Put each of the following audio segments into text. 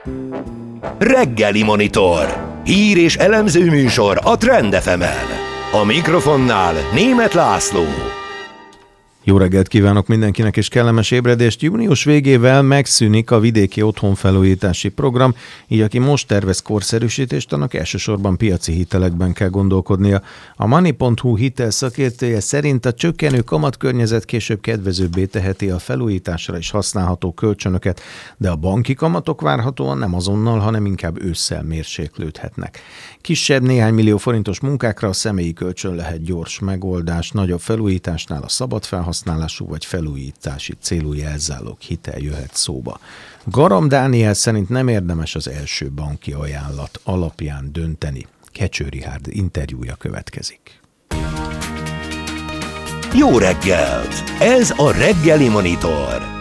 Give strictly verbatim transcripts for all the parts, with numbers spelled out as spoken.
Reggeli Monitor. Hír és elemző műsor a Trend ef emen. A mikrofonnál Németh László. Jó reggelt kívánok mindenkinek és kellemes ébredést! Június végével megszűnik a vidéki otthonfelújítási program, így aki most tervez korszerűsítést, annak elsősorban piaci hitelekben kell gondolkodnia. A Money pont hu hitelszakértője szerint a csökkenő kamatkörnyezet később kedvezőbbé teheti a felújításra is használható kölcsönöket, de a banki kamatok várhatóan nem azonnal, hanem inkább ősszel mérséklődhetnek. Kisebb néhány millió forintos munkákra a személyi kölcsön lehet gyors megoldás, nagyobb felújításnál a szabad felhasználású vagy felújítási célú jelzálók hitel jöhet szóba. Garam Dániel szerint nem érdemes az első banki ajánlat alapján dönteni. Kecső Richárd interjúja következik. Jó reggelt! Ez a Reggeli Monitor.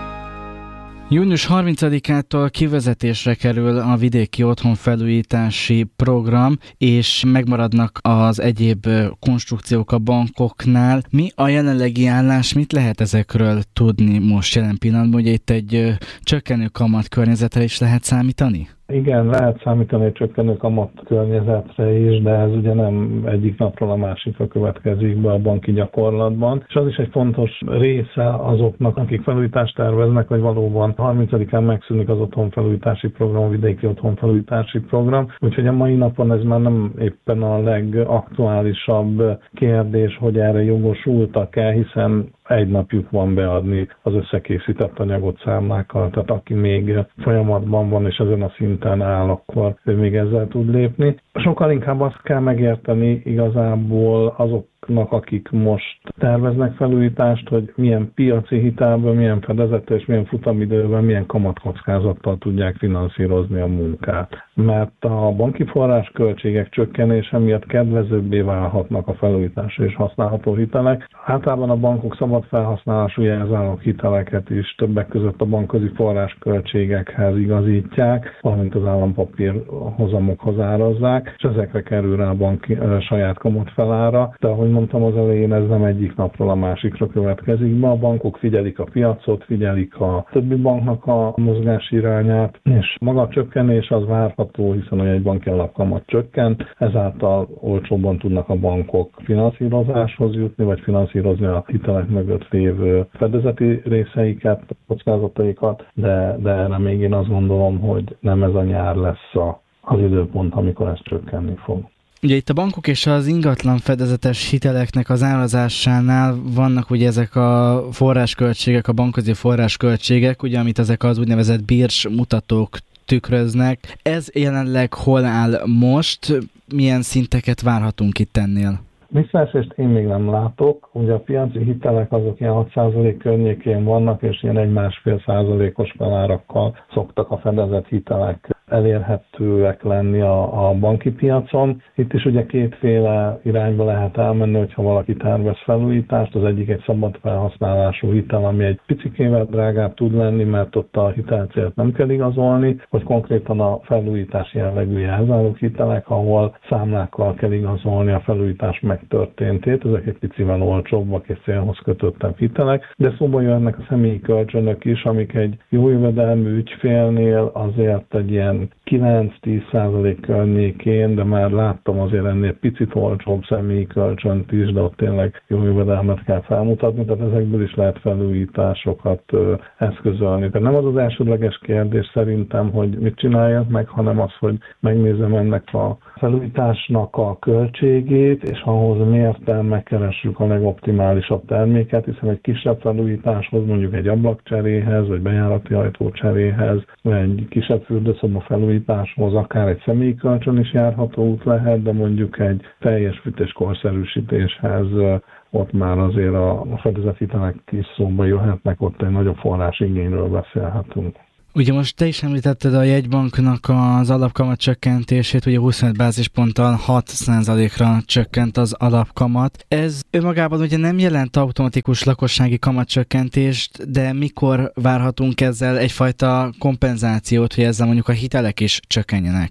június harmincadikától kivezetésre kerül a vidéki otthonfelújítási program, és megmaradnak az egyéb konstrukciók a bankoknál. Mi a jelenlegi állás, mit lehet ezekről tudni most jelen pillanatban, hogy itt egy csökkenő kamat környezetre is lehet számítani? Igen, lehet számítani egy csökkenő kamat környezetre is, de ez ugye nem egyik napról a másikra következik be a banki gyakorlatban. És az is egy fontos része azoknak, akik felújítást terveznek, hogy valóban harmincadikán megszűnik az otthonfelújítási program, a vidéki otthonfelújítási program. Úgyhogy a mai napon ez már nem éppen a legaktuálisabb kérdés, hogy erre jogosultak-e, hiszen egy napjuk van beadni az összekészített anyagot számlákkal, tehát aki még folyamatban van és ezen a szinten áll, akkor ő még ezzel tud lépni. Sokkal inkább azt kell megérteni igazából azoknak, akik most terveznek felújítást, hogy milyen piaci hitelben, milyen fedezettel és milyen futamidőben, milyen kamatkockázattal tudják finanszírozni a munkát. Mert a banki forrásköltségek csökkenése miatt kedvezőbbé válhatnak a felújításra és használható hitelek. Általában a bankok szabad felhasználású jelzálók hiteleket is többek között a bankközi forrásköltségekhez igazítják, valamint az állampapír hozamokhoz árazzák, és ezekre kerül rá a bank saját kamatfelára. De ahogy mondtam az elején, ez nem egyik napról a másikra következik be. A bankok figyelik a piacot, figyelik a többi banknak a mozgás irányát, és maga a csökkenés az várható, hiszen egy banki alapkamat csökkent, ezáltal olcsóbban tudnak a bankok finanszírozáshoz jutni, vagy finanszírozni a hitelek mögött lévő fedezeti részeiket, kockázataikat, de, de erre még én azt gondolom, hogy nem ez a nyár lesz a, az időpont, amikor ez csökkenni fog. Ugye itt a bankok és az ingatlan fedezetes hiteleknek az árazásánál vannak ugye ezek a forrásköltségek, a bankközi forrásköltségek, ugye amit ezek az úgynevezett birs mutatók tükröznek. Ez jelenleg hol áll most? Milyen szinteket várhatunk itt ennél? Visszaesést én még nem látok. Ugye a piaci hitelek azok ilyen hat százalék környékén vannak, és ilyen egy-másfél százalékos felárakkal szoktak a fedezett hitelek elérhetőek lenni a, a banki piacon. Itt is ugye kétféle irányba lehet elmenni, hogyha valaki tervez felújítást. Az egyik egy szabad felhasználású hitel, ami egy picikével drágább tud lenni, mert ott a hitelcélt nem kell igazolni, vagy konkrétan a felújítás jellegű jelzálók hitelek, ahol számlákkal kell igazolni a felújítás megtörténtét. Ezek egy picivel olcsóbbak és célhoz kötöttebb hitelek, de szóba jönnek a személyi kölcsönök is, amik egy jó jövedelmű ügyfélnél azért egy ilyen kilenc-tíz százalék környékén, de már láttam azért ennél picit olcsóbb személyi kölcsönt is, de ott tényleg jó jövedelmet kell felmutatni, tehát ezekből is lehet felújításokat ö, eszközölni. Tehát nem az az elsődleges kérdés szerintem, hogy mit csináljak meg, hanem az, hogy megnézem ennek a felújításnak a költségét, és ahhoz mérten megkeressük a legoptimálisabb terméket, hiszen egy kisebb felújításhoz, mondjuk egy ablakcseréhez, vagy bejárati ajtócseréhez, vagy egy kisebb fürdőszoba felújításhoz akár egy személyi kölcsön is járható út lehet, de mondjuk egy teljes fűtés korszerűsítéshez ott már azért a fedezethitelek is szóba jöhetnek, ott egy nagyobb forrásigényről beszélhetünk. Ugye most te is említetted a jegybanknak az alapkamat csökkentését, ugye huszonöt bázisponttal hat százalékra csökkent az alapkamat. Ez önmagában ugye nem jelent automatikus lakossági kamatcsökkentést, de mikor várhatunk ezzel egyfajta kompenzációt, hogy ezzel mondjuk a hitelek is csökkenjenek?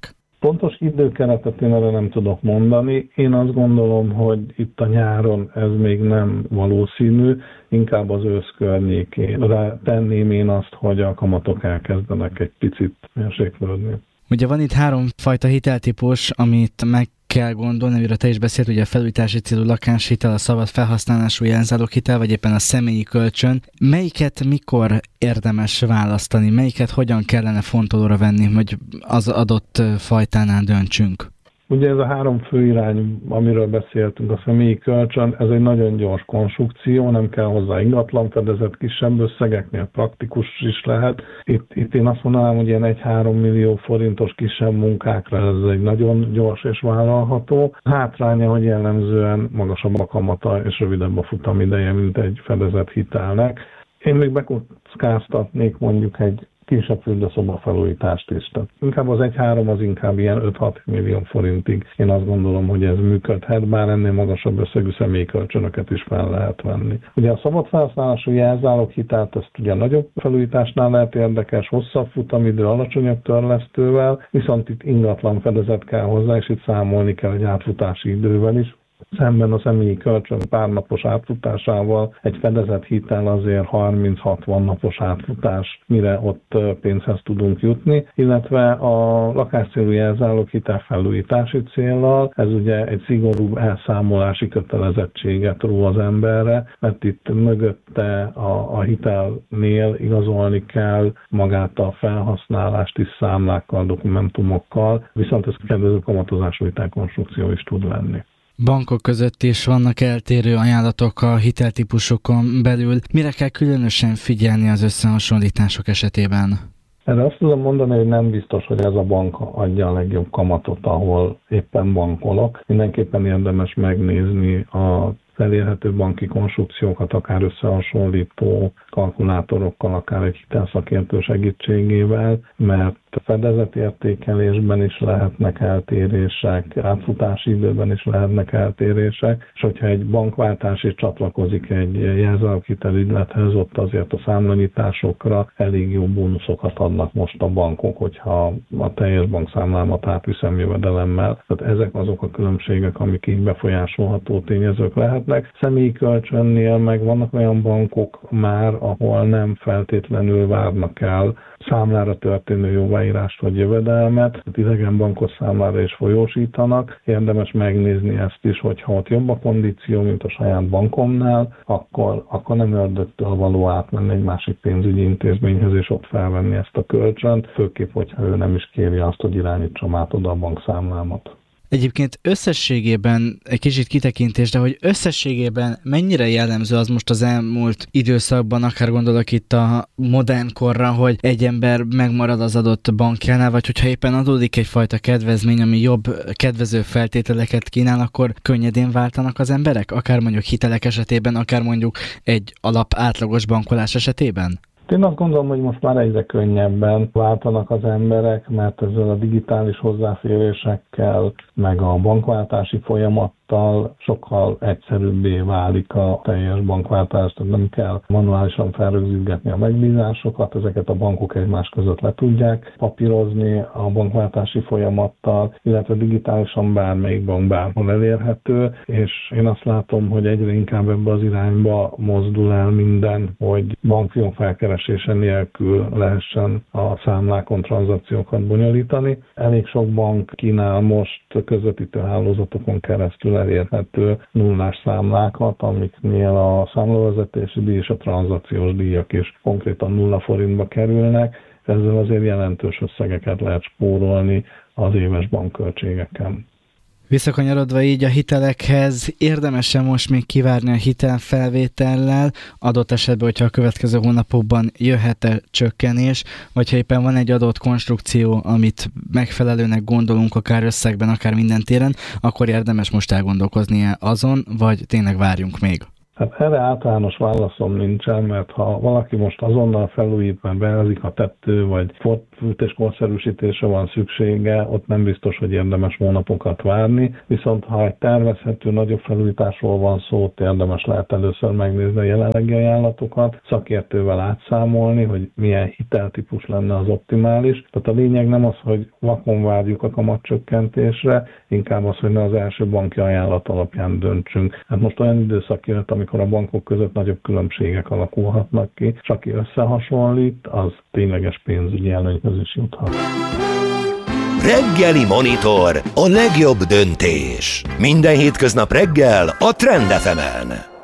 Pontos időkeretet én erre nem tudok mondani. Én azt gondolom, hogy itt a nyáron ez még nem valószínű, inkább az ősz környékére tenném én azt, hogy a kamatok elkezdenek egy picit mérséklődni. Ugye van itt három fajta hiteltípus, amit meg kell gondolni, amiről te is beszélt, ugye a felújítási célú lakáshitel, a szabad felhasználású jelzáloghitel, vagy éppen a személyi kölcsön. Melyiket mikor érdemes választani? Melyiket hogyan kellene fontolóra venni, hogy az adott fajtánál döntsünk? Ugye ez a három fő irány, amiről beszéltünk, a személyi kölcsön, ez egy nagyon gyors konstrukció, nem kell hozzá ingatlanfedezet, kisebb összegeknél praktikus is lehet. Itt, itt én azt mondanám, hogy ilyen egy-három millió forintos kisebb munkákra ez egy nagyon gyors és vállalható. Hátránya, hogy jellemzően magasabb a kamata és rövidebb a futamideje, mint egy fedezett hitelnek. Én még bekockáztatnék mondjuk egy kisebb fürdőszoba felújítást is. Tehát inkább az egy-három az inkább ilyen öt-hat millió forintig. Én azt gondolom, hogy ez működhet, bár ennél magasabb összegű személyi kölcsönöket is fel lehet venni. Ugye a szabad felhasználású jelzáloghitelt, ezt ugye nagyobb felújításnál lehet érdekes, hosszabb futamidő, alacsonyabb törlesztővel, viszont itt ingatlan fedezet kell hozzá, és itt számolni kell egy átfutási idővel is. Szemben a személyi kölcsön párnapos átfutásával egy fedezett hitel azért harminc-hatvan napos átfutás, mire ott pénzhez tudunk jutni, illetve a lakáscélú jelzáloghitel felújítási céllal, ez ugye egy szigorúbb elszámolási kötelezettséget ró az emberre, mert itt mögötte a, a hitelnél igazolni kell magát a felhasználást is számlákkal, dokumentumokkal, viszont ez kedvező kamatozású hitelkonstrukció is tud lenni. Bankok között is vannak eltérő ajánlatok a hiteltípusokon belül. Mire kell különösen figyelni az összehasonlítások esetében? Erre azt tudom mondani, hogy nem biztos, hogy ez a bank adja a legjobb kamatot, ahol éppen bankolok. Mindenképpen érdemes megnézni a elérhető banki konstrukciókat, akár összehasonlító kalkulátorokkal, akár egy hitelszakértő segítségével, mert fedezetértékelésben is lehetnek eltérések, átfutási időben is lehetnek eltérések, és hogyha egy bankváltás is csatlakozik egy jelzáloghitel ügylethez, ott azért a számlanyításokra elég jó bónuszokat adnak most a bankok, hogyha a teljes bankszámlámat átviszem jövedelemmel. Tehát ezek azok a különbségek, amik így befolyásolható tényezők lehetnek. Személyi kölcsönnél meg vannak olyan bankok már, ahol nem feltétlenül várnak el számlára történő jóváírást vagy jövedelmet, tehát idegen bankos számlára is folyósítanak. Érdemes megnézni ezt is, hogyha ott jobb a kondíció, mint a saját bankomnál, akkor, akkor nem ördögtől való átmenni egy másik pénzügyi intézményhez és ott felvenni ezt a kölcsönt, főképp, hogyha ő nem is kéri azt, hogy irányítsam át oda a bankszámlámat. Egyébként összességében, egy kicsit kitekintés, de hogy összességében mennyire jellemző az most az elmúlt időszakban, akár gondolok itt a modern korra, hogy egy ember megmarad az adott bankjánál, vagy hogyha éppen adódik egyfajta kedvezmény, ami jobb, kedvező feltételeket kínál, akkor könnyedén váltanak az emberek? Akár mondjuk hitelek esetében, akár mondjuk egy alap átlagos bankolás esetében? Én azt gondolom, hogy most már egyre könnyebben váltanak az emberek, mert ezzel a digitális hozzáférésekkel, meg a bankváltási folyamattal sokkal egyszerűbbé válik a teljes bankváltás, tehát nem kell manuálisan felrögzítgetni a megbízásokat, ezeket a bankok egymás között le tudják papírozni a bankváltási folyamattal, illetve digitálisan bármelyik bank bárhol elérhető, és én azt látom, hogy egyre inkább ebbe az irányba mozdul el minden, hogy bankfiók felkeresése nélkül lehessen a számlákon tranzakciókat bonyolítani. Elég sok bank kínál most közvetítő hálózatokon keresztül elérhető nullás számlákat, amiknél a számlavezetési díj és a tranzakciós díjak is konkrétan nulla forintba kerülnek. Ezzel azért jelentős összegeket lehet spórolni az éves bankköltségeken. Visszakanyarodva így a hitelekhez, érdemes-e most még kivárni a hitelfelvétellel, adott esetben, hogyha a következő hónapokban jöhet-e csökkenés, vagy ha éppen van egy adott konstrukció, amit megfelelőnek gondolunk, akár összegben, akár minden téren, akkor érdemes most elgondolkozni azon, vagy tényleg várjunk még? Hát erre általános válaszom nincsen, mert ha valaki most azonnal felújít, mert beázik a tető, vagy fűtés korszerűsítésre van szüksége, ott nem biztos, hogy érdemes hónapokat várni, viszont ha egy tervezhető nagyobb felújításról van szó, ott érdemes lehet először megnézni a jelenlegi ajánlatokat, szakértővel átszámolni, hogy milyen hiteltípus lenne az optimális. Tehát a lényeg nem az, hogy vakon várjuk a kamatcsökkentésre, inkább az, hogy ne az első banki ajánlat alapján döntsünk. Hát most olyan időszak jött, amikor a bankok között nagyobb különbségek alakulhatnak ki, és aki összehasonlít, az tényleges pénzügyi előnyhöz is juthat. Reggeli Monitor, a legjobb döntés. Minden hétköznap reggel a Trend ef emen.